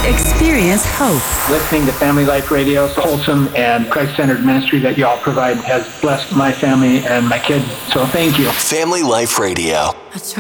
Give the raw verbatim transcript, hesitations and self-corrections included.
Experience hope. Listening to Family Life Radio, wholesome and Christ-centered ministry that you all provide has blessed my family and my kids. So thank you. Family Life Radio. I try